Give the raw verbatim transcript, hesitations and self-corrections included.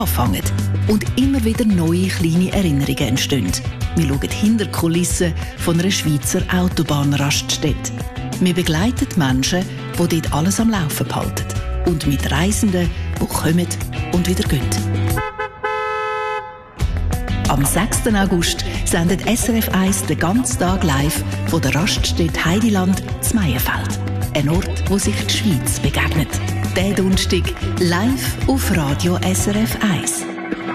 anfangen und immer wieder neue kleine Erinnerungen entstehen. Wir schauen hinter die Kulissen von einer Schweizer Autobahnraststätte. Wir begleiten die Menschen, die dort alles am Laufen behalten. Und mit Reisenden, die kommen und wieder gehen. Am sechsten August sendet S R F eins den ganzen Tag live von der Raststätte Heidiland zu Meyenfeld. Ein Ort, wo sich die Schweiz begegnet. Der Donnerstag live auf Radio S R F eins.